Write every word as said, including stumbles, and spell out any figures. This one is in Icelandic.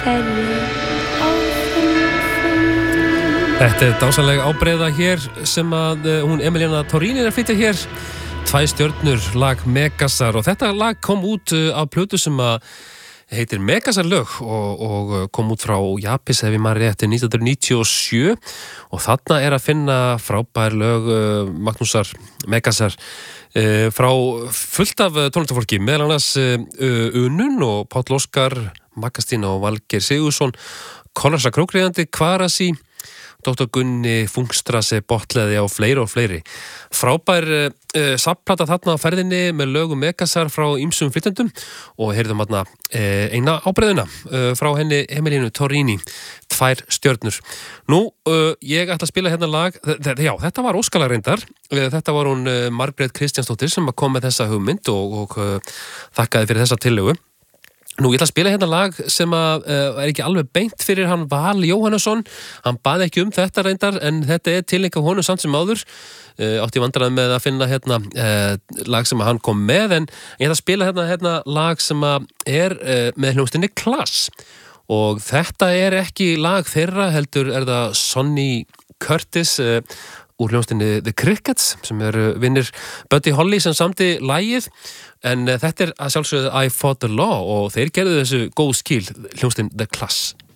Þetta er dásamleg ábreiða hér sem að uh, hún Emiliana Torrini er að flytja hér. Tvær stjörnur, lag Megasar, og þetta lag kom út uh, af plötu sem að heitir Megasar lög og, og kom út frá Japis ef ég maður rétti nítján hundruð níutíu og sjö og þarna er að finna frábær lög uh, Magnúsar Megasar uh, frá fullt af tónlistafólki, meðal annars uh, Unun og Páll Óskar, Maggastína og Valgeir Sigurðsson, Konrasa Krókriðandi, Kvarasi, doktor Gunni Fungstrase, Botleði og fleiri og fleiri. Frábær uh, safnplata þarna á ferðinni með lögum Megasar frá ýmsum flytjendum og heyrðum þarna uh, eina ábreiðuna uh, frá henni Emilianu Torrini, tvær stjörnur. Nú, uh, ég ætla að spila hérna lag, já, þetta var óskalag reyndar, uh, þetta var hún uh, Margrét Kristjánsdóttir sem kom með þessa hugmynd og, og uh, þakkaði fyrir þessa tillögu. Nú, ég ætla að spila hérna lag sem að, uh, er ekki alveg beint fyrir hann Val Jóhannesson. Hann baði ekki um þetta reyndar, en þetta er tilnefnt af honum samt sem áður. Uh, átti vandræði með að finna hérna uh, lag sem að hann kom með, en ég ætla að spila hérna, hérna lag sem að er uh, með hljómsveitinni Klass. Og þetta er ekki lag þeirra, heldur er það Sonny Curtis uh, úr hljómsveitinni The Crickets, sem eru vinnir Buddy Holly sem samdi lagið. En uh, þetta er að sjálfsögðu I Fought the Law og þeir gerðu þessu góð skil, hljómsveitin The Klass.